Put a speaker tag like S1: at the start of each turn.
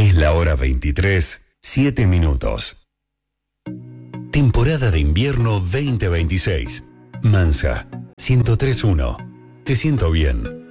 S1: Es la hora 23, 7 minutos. Temporada de invierno 2026. Mansa, 103.1. Te siento bien.